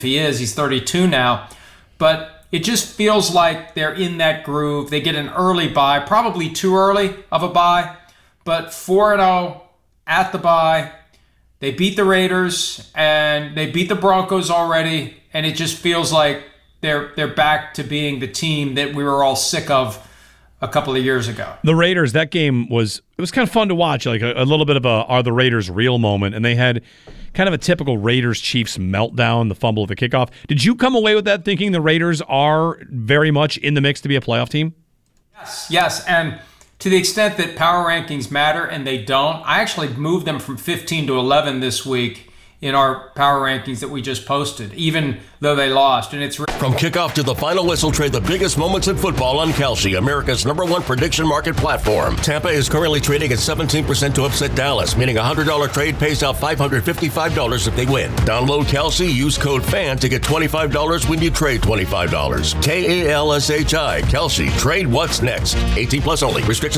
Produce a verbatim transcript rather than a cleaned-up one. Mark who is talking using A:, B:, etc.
A: he is. He's thirty-two now. But it just feels like they're in that groove. They get an early bye, probably too early of a bye, but four and oh at the bye. They beat the Raiders and they beat the Broncos already, and it just feels like they're they're back to being the team that we were all sick of a couple of years ago.
B: The Raiders, that game was it was kind of fun to watch, like a, a little bit of a are the Raiders real moment, and they had kind of a typical Raiders-Chiefs meltdown, the fumble at the kickoff. Did you come away with that thinking the Raiders are very much in the mix to be a playoff team?
A: Yes, yes, and to the extent that power rankings matter and they don't, I actually moved them from fifteen to eleven this week in our power rankings that we just posted, even though they lost. And it's
C: from kickoff to the final whistle, trade the biggest moments in football on Kalshi, America's number one prediction market platform. Tampa is currently trading at seventeen percent to upset Dallas, meaning a one hundred dollars trade pays out five hundred fifty-five dollars if they win. Download Kalshi, use code FAN to get twenty-five dollars when you trade twenty-five dollars. K A L S H I, Kalshi. Trade what's next. eighteen plus only. Restrictions